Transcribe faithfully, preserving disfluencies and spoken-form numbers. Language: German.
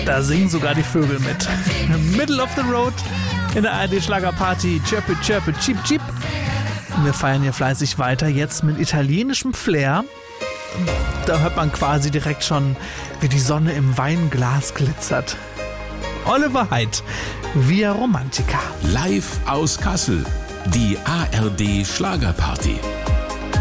Da singen sogar die Vögel mit. Middle of the Road in der A R D-Schlagerparty. Chirpy, chirpy, cheep, cheep. Und wir feiern hier fleißig weiter, jetzt mit italienischem Flair. Da hört man quasi direkt schon, wie die Sonne im Weinglas glitzert. Oliver Haidt, Via Romantica. Live aus Kassel, die A R D-Schlagerparty.